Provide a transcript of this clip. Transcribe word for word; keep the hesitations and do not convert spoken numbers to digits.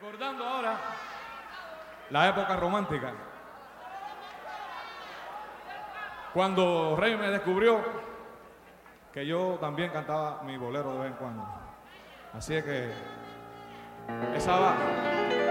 Recordando ahora la época romántica, cuando Rey me descubrió que yo también cantaba mi bolero de vez en cuando. Así es que esa va.